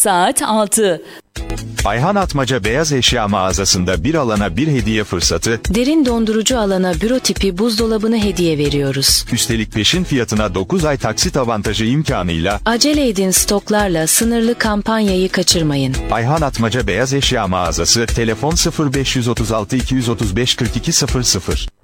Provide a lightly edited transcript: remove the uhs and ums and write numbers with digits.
Saat 6. Ayhan Atmaca Beyaz Eşya mağazasında bir alana bir hediye fırsatı, Derin dondurucu alana büro tipi buzdolabını hediye veriyoruz. üstelik peşin fiyatına 9 ay taksit avantajı imkanıyla Acele edin, stoklarla sınırlı kampanyayı kaçırmayın. Ayhan Atmaca Beyaz Eşya mağazası, telefon 0536 235 4200.